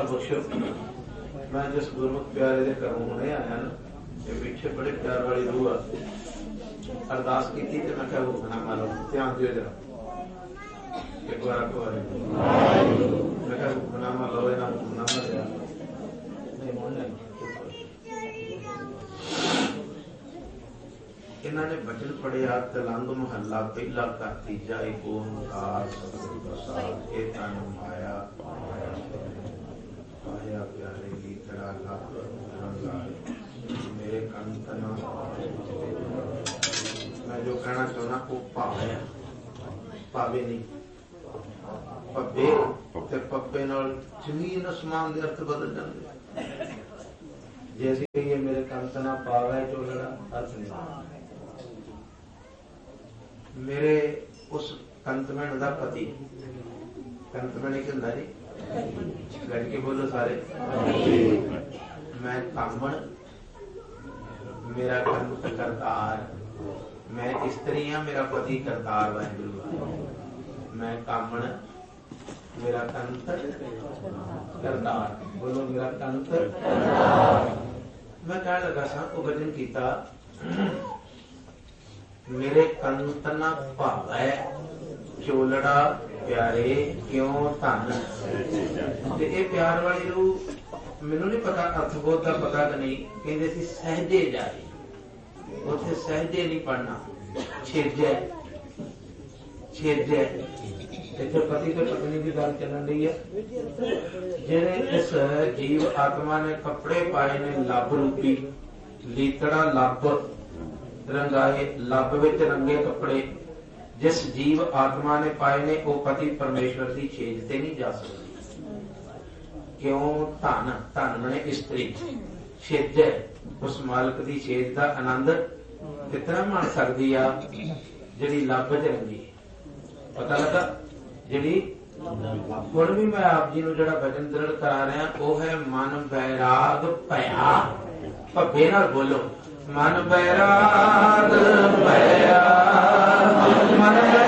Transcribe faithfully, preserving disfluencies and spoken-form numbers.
बख्शो। मैं जिस गुरमुख प्यारे के घरों हुणे आया ना, ये पीछे बड़े प्यार वाली रूह आ अरदास की थी, मैं क्या हुक्मनामा लो, ध्यान दियो जरा एक बार को बारे मैं क्या हुक्मनामा लो, ना हुक्मनामा लिया नहीं मोने इन्होंने बचन पढ़िया तलंग महला पहला का तीजा एक ओंकार सतगुरु प्रसाद ए तन माया आया प्यारे की तरह लग रंगा मेरे कंतना। मैं जो कहना चाहना वो भावे भावे नहीं पब्बे ते पब्बे नाल जमीन आसमान के अर्थ बदल जाते। जैसे ये मेरे कंतना पावे चोलड़ा अर्थ नहीं। मेरे उस कंतमैन का पति कंतमैन एक होंदा जी गढ़ के बोलो सारे मैं कामण मेरा कंत करतार मैं स्त्री हाँ मेरा पति करतार वाहिगुरू मैं कामण मेरा कंत करतार बोलो मेरा कंत। मैं कह लगा सा वो भजन किया मेरे कंतना भावै चोलड़ा प्यारे क्यों धन। ये प्यार वाली रूह मैनू नहीं पता अर्थबोध का पता कि नहीं कहते सी सहजे जाए उसे सहजे नहीं पढ़ना छेजे छेजे इतने पति तो पत्नी की गल चलन रही है। जेड़े इस जीव आत्मा ने कपड़े पाए ने लब रूपी लीतड़ा लब रंगाए लब विच रंगे कपड़े जिस जीव आत्मा ने पाए ने वो पति परमेश्वर की छेज से नहीं जा सकती। क्यों धन धन मने स्त्री छेज उस मालिक की छेज का आनंद कितना मान सकती आ जिहड़ी लब च रंगी पता लगा जिहड़ी हुण भी मैं आप जी नूं जिहड़ा वचन दृढ़ करा रहा वो है मन बैराग भया भब्बे नाल बोलो मन बैराग भया मन